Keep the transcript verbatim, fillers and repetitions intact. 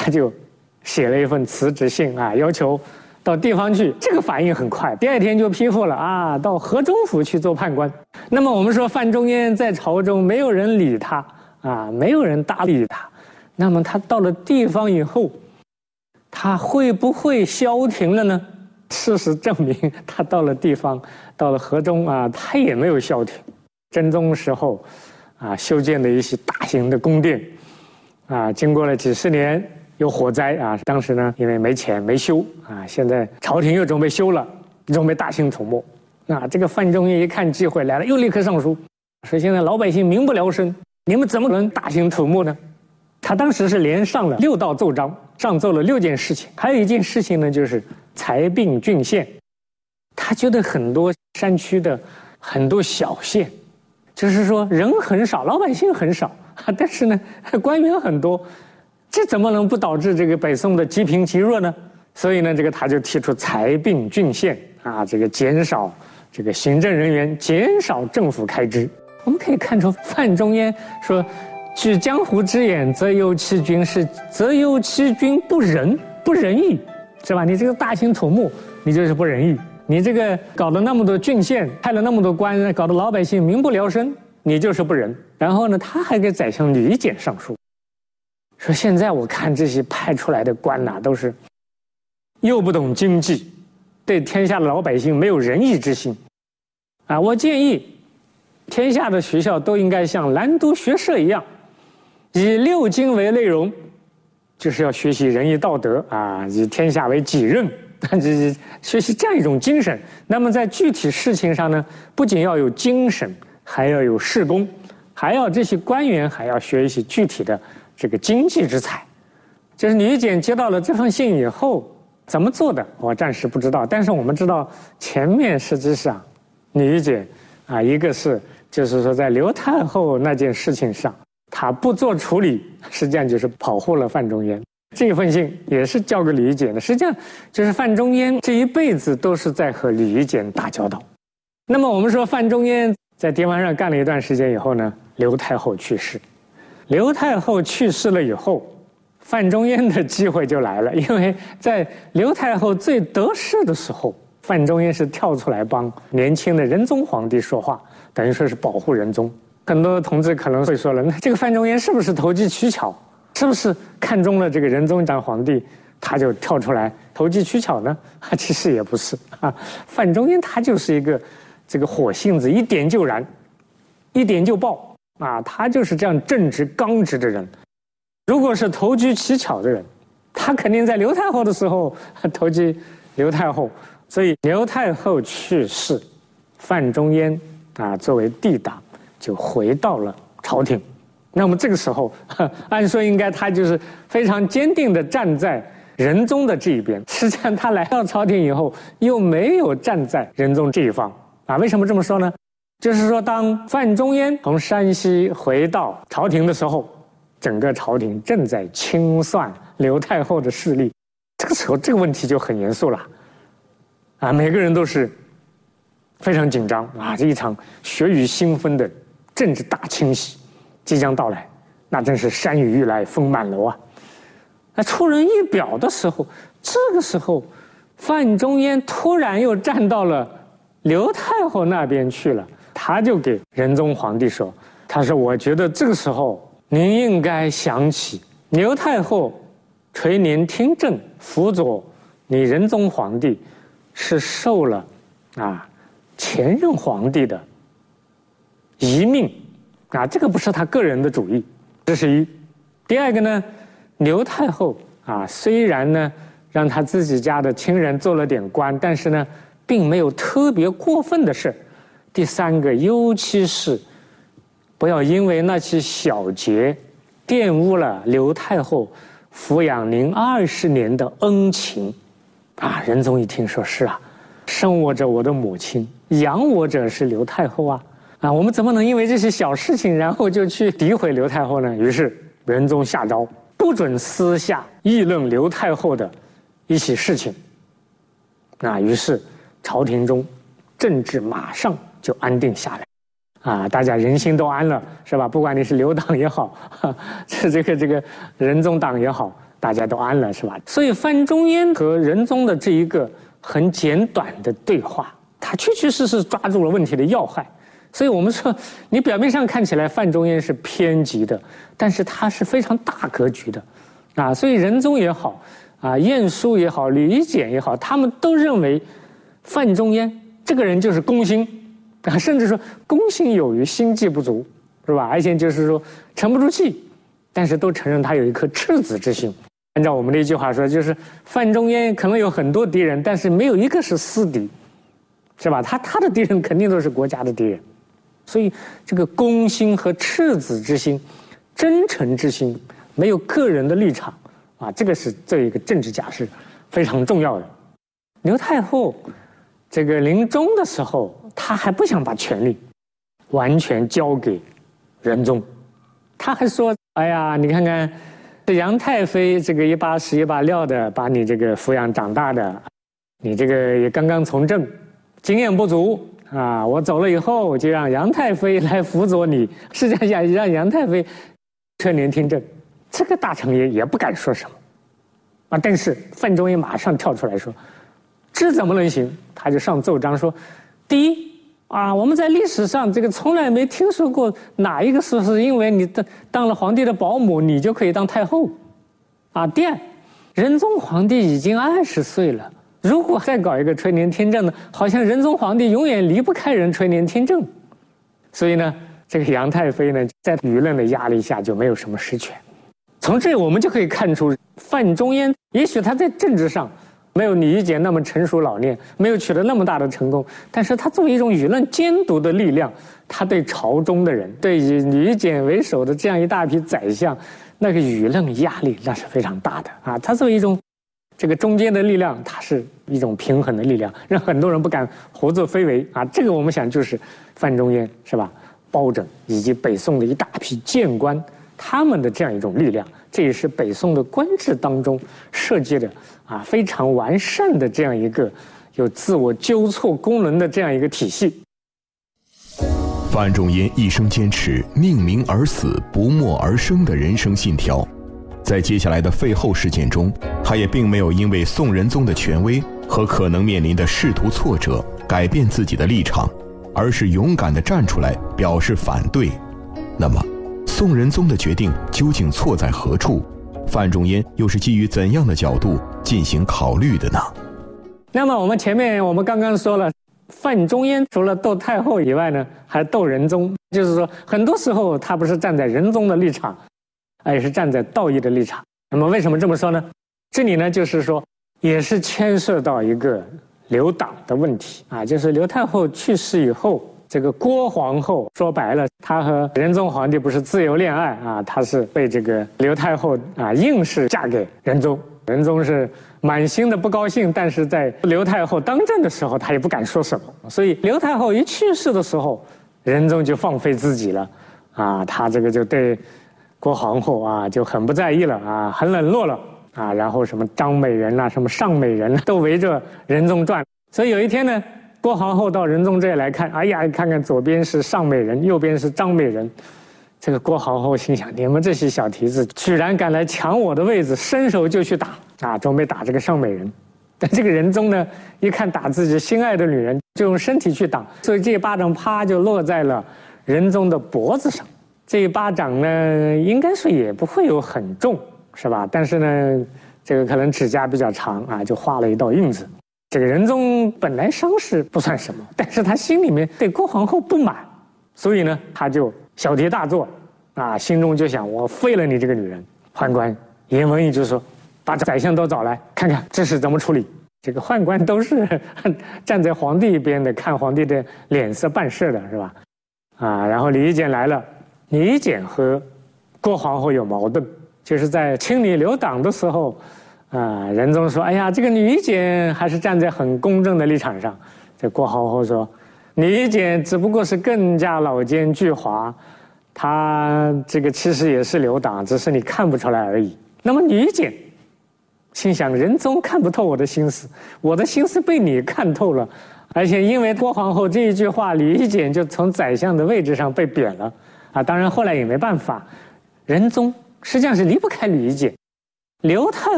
他就写了一份辞职信啊，要求到地方去。这个反应很快，第二天就批复了啊，到河中府去做判官。那么我们说范仲淹在朝中没有人理他啊，没有人搭理他，那么他到了地方以后，他会不会消停了呢？事实证明，他到了地方，到了河中啊，他也没有消停。真宗时候啊，修建的一些大型的宫殿啊，经过了几十年有火灾啊，当时呢因为没钱没修啊，现在朝廷又准备修了，准备大兴土木。啊，这个范仲淹一看机会来了，又立刻上书说：现在老百姓民不聊生，你们怎么能大兴土木呢？他当时是连上了六道奏章，上奏了六件事情，还有一件事情呢，就是裁并郡县。他觉得很多山区的很多小县，就是说人很少，老百姓很少，但是呢官员很多，这怎么能不导致这个北宋的积贫积弱呢？所以呢，这个他就提出裁并郡县啊，这个减少这个行政人员，减少政府开支。我们可以看出，范仲淹说：“据江湖之言，则忧其君是，则忧其君不仁，不仁义，是吧？你这个大兴土木，你就是不仁义；你这个搞了那么多郡县，派了那么多官，搞得老百姓民不聊生，你就是不仁。”然后呢，他还给宰相吕简上书，说：“现在我看这些派出来的官呐、啊，都是又不懂经济，对天下的老百姓没有仁义之心啊！我建议，天下的学校都应该像兰都学社一样，以六经为内容，就是要学习仁义道德啊，以天下为己任，就是学习这样一种精神。那么在具体事情上呢，不仅要有精神，还要有事功，还要这些官员还要学一些具体的这个经济之才。”就是吕简接到了这封信以后，怎么做的我暂时不知道，但是我们知道前面实际上吕简啊，一个是就是说在刘太后那件事情上他不做处理，实际上就是保护了范仲淹。这封信也是交给吕简的，实际上就是范仲淹这一辈子都是在和吕简打交道。那么我们说范仲淹在地方上干了一段时间以后呢，刘太后去世。刘太后去世了以后，范仲淹的机会就来了，因为在刘太后最得势的时候，范仲淹是跳出来帮年轻的仁宗皇帝说话，等于说是保护仁宗。很多同志可能会说了，那这个范仲淹是不是投机取巧？是不是看中了这个仁宗当皇帝，他就跳出来投机取巧呢？啊，其实也不是啊。范仲淹他就是一个这个火性子，一点就燃，一点就爆啊，他就是这样正直刚直的人。如果是投机取巧的人，他肯定在刘太后的时候投机刘太后。所以刘太后去世，范仲淹啊作为帝党就回到了朝廷。那么这个时候，按说应该他就是非常坚定地站在仁宗的这一边。实际上他来到朝廷以后，又没有站在仁宗这一方啊。为什么这么说呢？就是说，当范仲淹从山西回到朝廷的时候，整个朝廷正在清算刘太后的势力。这个时候，这个问题就很严肃了啊！每个人都是非常紧张啊！这一场血雨腥风的政治大清洗即将到来，那真是山雨欲来风满楼啊！那出人意表的时候，这个时候范仲淹突然又站到了刘太后那边去了。他就给仁宗皇帝说：“他说，我觉得这个时候您应该想起刘太后垂帘听政，辅佐你仁宗皇帝，是受了啊前任皇帝的遗命啊，这个不是他个人的主意，这是一。第二个呢，刘太后啊，虽然呢让他自己家的亲人做了点官，但是呢，并没有特别过分的事。第三个，尤其是不要因为那些小节玷污了刘太后抚养您二十年的恩情啊！”仁宗一听说：“是啊，生我者我的母亲，养我者是刘太后啊！啊，我们怎么能因为这些小事情，然后就去诋毁刘太后呢？”于是仁宗下诏，不准私下议论刘太后的一些事情。啊，于是朝廷中政治马上就安定下来，啊，大家人心都安了，是吧？不管你是刘党也好，这这个这个仁宗党也好， 大家都安了，是吧？所以范仲淹和仁宗的这一个很简短的对话，他确确实实抓住了问题的要害。所以我们说，你表面上看起来范仲淹是偏激的，但是他是非常大格局的，啊，所以仁宗也好，啊，晏殊也好，李简也好，他们都认为范仲淹这个人就是公心，啊，甚至说公心有余，心计不足，是吧？而且就是说沉不住气，但是都承认他有一颗赤子之心。按照我们的一句话说，就是范仲淹可能有很多敌人，但是没有一个是私敌，是吧？他他的敌人肯定都是国家的敌人。所以这个公心和赤子之心、真诚之心，没有个人的立场啊，这个是这一个政治家是非常重要的。刘太后这个临终的时候，她还不想把权力完全交给仁宗，她还说：“哎呀，你看看这杨太妃这个一把屎一把尿的把你这个抚养长大的，你这个也刚刚从政，经验不足。”啊，我走了以后，就让杨太妃来辅佐你，实际上让杨太妃车年听政，这个大臣也也不敢说什么，啊，但是范仲淹马上跳出来说，这怎么能行？他就上奏章说，第一啊，我们在历史上这个从来没听说过哪一个时候是因为你当当了皇帝的保姆，你就可以当太后，啊，第二，仁宗皇帝已经二十岁了。如果再搞一个垂帘听政呢，好像仁宗皇帝永远离不开人垂帘听政，所以呢，这个杨太妃呢，在舆论的压力下就没有什么实权。从这我们就可以看出，范仲淹也许他在政治上没有李义简那么成熟老练，没有取得那么大的成功，但是他作为一种舆论监督的力量，他对朝中的人，对以李义简为首的这样一大批宰相，那个舆论压力那是非常大的啊。他作为一种这个中间的力量，它是一种平衡的力量，让很多人不敢胡作非为啊。这个我们想就是范仲淹是吧？包拯以及北宋的一大批谏官，他们的这样一种力量，这也是北宋的官制当中设计的啊非常完善的这样一个有自我纠错功能的这样一个体系。 范仲淹一生坚持宁鸣而死，不默而生的人生信条。在接下来的废后事件中，他也并没有因为宋仁宗的权威和可能面临的仕途挫折改变自己的立场，而是勇敢地站出来表示反对。那么，宋仁宗的决定究竟错在何处？范仲淹又是基于怎样的角度进行考虑的呢？ 那么我们前面我们刚刚说了，范仲淹除了斗太后以外呢，还斗仁宗，就是说很多时候他不是站在仁宗的立场，也是站在道义的立场。那么为什么这么说呢？这里呢，就是说也是牵涉到一个留党的问题啊，就是刘太后去世以后，这个郭皇后说白了，她和仁宗皇帝不是自由恋爱啊，她是被这个刘太后啊硬是嫁给仁宗，仁宗是满心的不高兴，但是在刘太后当政的时候，他也不敢说什么，所以刘太后一去世的时候，仁宗就放飞自己了啊，他这个就对郭皇后啊就很不在意了啊，很冷落了啊，然后什么张美人啊，什么尚美人都围着仁宗转。所以有一天呢，郭皇后到仁宗这里来看，哎呀，看看左边是尚美人，右边是张美人。这个郭皇后心想，你们这些小蹄子居然敢来抢我的位子，伸手就去打啊，准备打这个尚美人。但这个仁宗呢，一看打自己心爱的女人，就用身体去挡，所以这一巴掌啪就落在了仁宗的脖子上。这一巴掌呢，应该说也不会有很重，是吧？但是呢，这个可能指甲比较长啊，就划了一道印子。这个仁宗本来伤势不算什么，但是他心里面对郭皇后不满，所以呢，他就小题大做，啊，心中就想我废了你这个女人。宦官严文义就说，把宰相都找来，看看这事怎么处理。这个宦官都是站在皇帝一边的，看皇帝的脸色办事的，是吧？啊，然后李义简来了。李义简和郭皇后有矛盾，就是在清理留党的时候，啊、呃，仁宗说：“哎呀，这个李义简还是站在很公正的立场上。”这郭皇后说：“李义简只不过是更加老奸巨猾，他这个其实也是留党，只是你看不出来而已。”那么李义简心想：仁宗看不透我的心思，我的心思被你看透了，而且因为郭皇后这一句话，李义简就从宰相的位置上被贬了。啊，当然后来也没办法，仁宗实际上是离不开李义简， 刘太